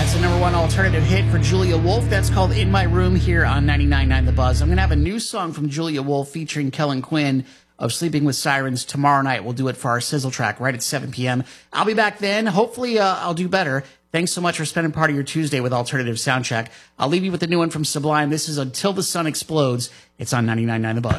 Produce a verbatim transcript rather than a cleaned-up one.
It's the number one alternative hit for Julia Wolf. That's called In My Room here on ninety-nine point nine The Buzz. I'm going to have a new song from Julia Wolf featuring Kellen Quinn of Sleeping with Sirens tomorrow night. We'll do it for our Sizzle track right at seven p.m. I'll be back then. Hopefully uh, I'll do better. Thanks so much for spending part of your Tuesday with Alternative Soundcheck. I'll leave you with the new one from Sublime. This is Until the Sun Explodes. It's on ninety-nine point nine The Buzz.